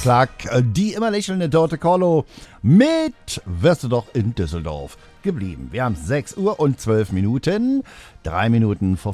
Plug, die immer lächelnde Dorte Corlo mit Wirst du doch in Düsseldorf geblieben. Wir haben 6 Uhr und 12 Minuten, 3 Minuten vor